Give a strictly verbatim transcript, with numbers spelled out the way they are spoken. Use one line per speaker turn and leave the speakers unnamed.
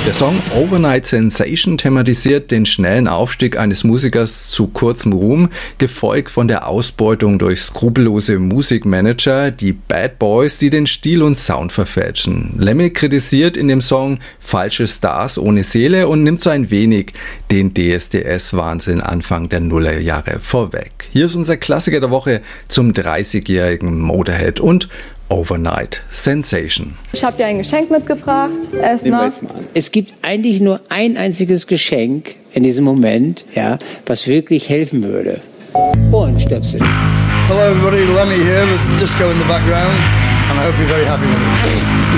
Der Song Overnight Sensation thematisiert den schnellen Aufstieg eines Musikers zu kurzem Ruhm, gefolgt von der Ausbeutung durch skrupellose Musikmanager, die Bad Boys, die den Stil und Sound verfälschen. Lemmy kritisiert in dem Song falsche Stars ohne Seele und nimmt so ein wenig den D S D S-Wahnsinn Anfang der Nullerjahre vorweg. Hier ist unser Klassiker der Woche zum dreißigjährigen Motorhead und Overnight Sensation.
Ich habe dir ein Geschenk mitgebracht. Erstmal.
Es gibt eigentlich nur ein einziges Geschenk in diesem Moment, ja, was wirklich helfen würde. Ohrenstöpsel.
Hello everybody, Lemmy here with disco in the background and I hope you're very happy with it.